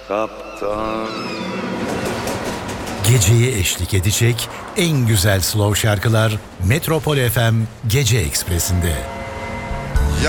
kaptan. Geceye eşlik edecek en güzel slow şarkılar Metropol FM Gece Ekspresi'nde.